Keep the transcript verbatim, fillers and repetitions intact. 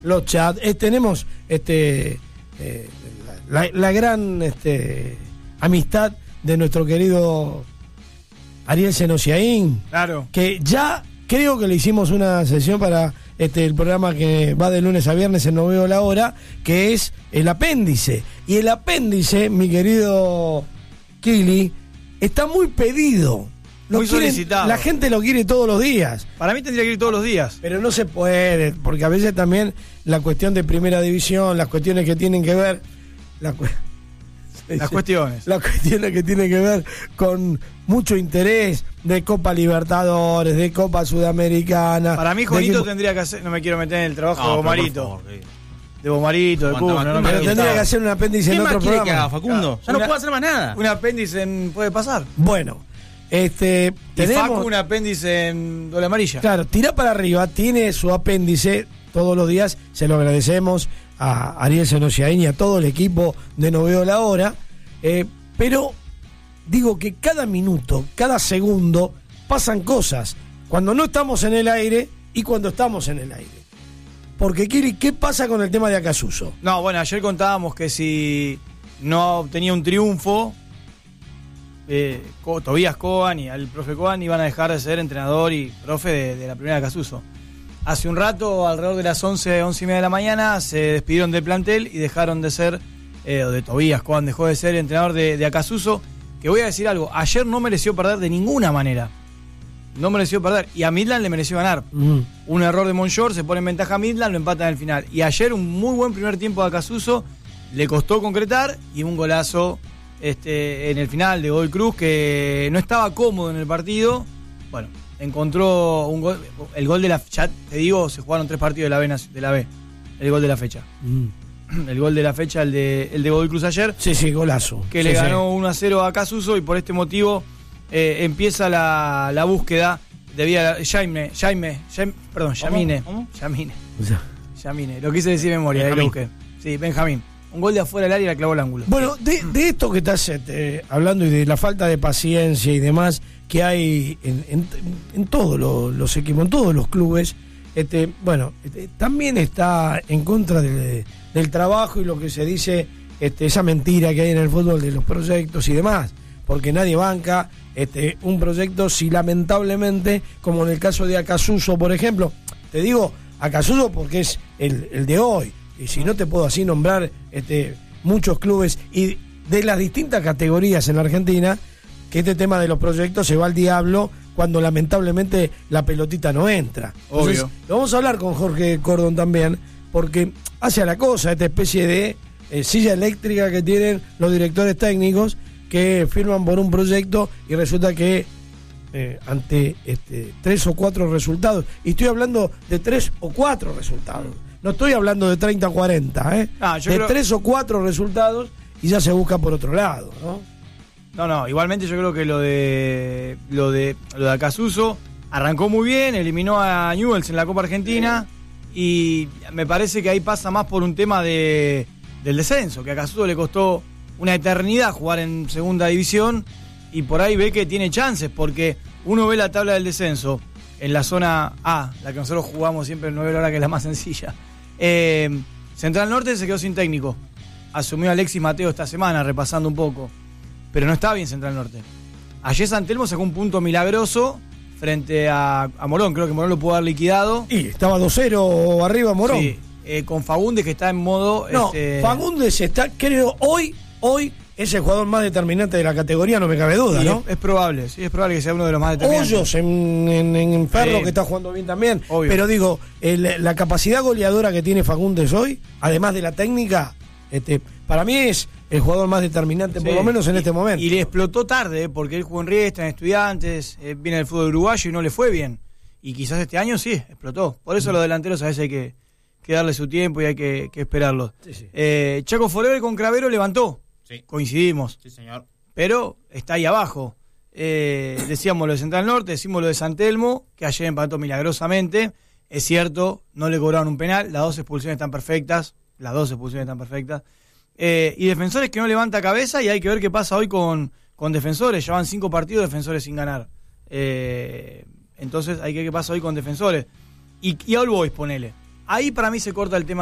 los chats, eh, tenemos este eh, la, la gran este, amistad de nuestro querido Ariel Senosiaín, claro, que ya creo que le hicimos una sesión para este el programa que va de lunes a viernes en No Veo la Hora, que es el apéndice. Y el apéndice, mi querido Kili, está muy pedido. Lo muy quieren, solicitado. La gente lo quiere todos los días. Para mí tendría que ir todos los días. Pero no se puede, porque a veces también la cuestión de primera división, las cuestiones que tienen que ver... La cu- Las cuestiones. Las cuestiones que tienen que ver con mucho interés de Copa Libertadores, de Copa Sudamericana. Para mí, Juanito que... tendría que hacer... No me quiero meter en el trabajo no, de Bomarito. Favor, eh. De Bomarito, de Cuba. No, no, pero tendría que hacer un apéndice en otro programa. Que haga, Facundo? Ah, ya no una, puedo hacer más nada. Un apéndice en, puede pasar. Bueno, este... Y tenemos... Facu un apéndice en doble amarilla. Claro, tira para arriba, tiene su apéndice todos los días. Se lo agradecemos a Ariel Senosiaín y a todo el equipo de No Veo la Hora. Eh, pero digo que cada minuto, cada segundo pasan cosas cuando no estamos en el aire y cuando estamos en el aire. Porque, Kiri, ¿qué pasa con el tema de Acasuso? No, bueno, ayer contábamos que si no obtenía un triunfo, eh, Tobías Coan y al profe Coan iban a dejar de ser entrenador y profe de, de la primera de Acasuso. Hace un rato, alrededor de las once, once y media de la mañana, se despidieron del plantel y dejaron de ser, eh, o de Tobías Coan dejó de ser entrenador de, de Acasuso. Que voy a decir algo, ayer no mereció perder de ninguna manera. No mereció perder. Y a Midland le mereció ganar. Mm. Un error de Monchor, se pone en ventaja a Midland, lo empatan en el final. Y ayer un muy buen primer tiempo de Acasuso, le costó concretar y un golazo este, en el final de Godoy Cruz, que no estaba cómodo en el partido. Bueno, encontró un gol, el gol de la fecha. Te digo, se jugaron tres partidos de la B, de la B el gol de la fecha. Mm. El gol de la fecha, el de, el de Godoy Cruz ayer. Sí, sí, golazo. Que sí, le sí. ganó uno a cero a Acasuso y por este motivo eh, empieza la, la búsqueda de Vía Jaime, Jaime, Jaime, perdón, Yamine. ¿Cómo? Yamine. Yamine. Lo quise decir de memoria, ahí lo busqué. Sí, Benjamín. Un gol de afuera del área y la clavó el ángulo. Bueno, de, de esto que estás este, hablando y de la falta de paciencia y demás que hay en, en, en todos los, los equipos, en todos los clubes, este, bueno, este, también está en contra de, del trabajo y lo que se dice, este, esa mentira que hay en el fútbol de los proyectos y demás, porque nadie banca este, un proyecto si lamentablemente, como en el caso de Acasuso, por ejemplo, te digo Acasuso porque es el, el de hoy, y si no te puedo así nombrar este, muchos clubes y de las distintas categorías en la Argentina, que este tema de los proyectos se va al diablo cuando lamentablemente la pelotita no entra. Entonces, obvio. Lo vamos a hablar con Jorge Cordon también, porque hace a la cosa esta especie de eh, silla eléctrica que tienen los directores técnicos que firman por un proyecto y resulta que eh, ante este, tres o cuatro resultados, y estoy hablando de tres o cuatro resultados, no estoy hablando de treinta o cuarenta, ¿eh? Ah, yo de creo... tres o cuatro resultados y ya se busca por otro lado, ¿no? No, no, igualmente yo creo que lo de lo de lo de Acasuso arrancó muy bien, eliminó a Newell's en la Copa Argentina y me parece que ahí pasa más por un tema de del descenso, que a Acasuso le costó una eternidad jugar en segunda división y por ahí ve que tiene chances, porque uno ve la tabla del descenso en la zona A, la que nosotros jugamos siempre en nueve horas, que es la más sencilla. Eh, Central Norte se quedó sin técnico, asumió Alexis Mateo esta semana, repasando un poco. Pero no está bien Central Norte. Ayer San Telmo sacó un punto milagroso frente a, a Morón. Creo que Morón lo pudo haber liquidado. Y estaba dos cero arriba Morón. Sí, eh, con Fagundes, que está en modo... No, este... Fagundes está, creo, hoy, hoy es el jugador más determinante de la categoría, no me cabe duda, sí, ¿no? Es, es probable, sí, es probable que sea uno de los más determinantes. Hoyos en, en, en Ferro, sí, que está jugando bien también. Obvio. Pero digo, el, la capacidad goleadora que tiene Fagundes hoy, además de la técnica, este, para mí es el jugador más determinante, sí, por lo menos en y, este momento. Y le explotó tarde, porque él jugó en Riestra, en Estudiantes, eh, viene del fútbol uruguayo y no le fue bien. Y quizás este año sí, explotó. Por eso mm. los delanteros a veces hay que, que darle su tiempo y hay que, que esperarlos. Sí, sí. Eh, Chaco Forever con Cravero levantó. Sí. Coincidimos. Sí, señor. Pero está ahí abajo. Eh, decíamos lo de Central Norte, decimos lo de San Telmo, que ayer empató milagrosamente. Es cierto, no le cobraron un penal, las dos expulsiones están perfectas. Las dos expulsiones están perfectas. Eh, y Defensores que no levanta cabeza y hay que ver qué pasa hoy con, con Defensores. Ya van cinco partidos Defensores sin ganar. Eh, entonces hay que ver qué pasa hoy con Defensores. Y, y All Boys, ponele. ahí para mí se corta el tema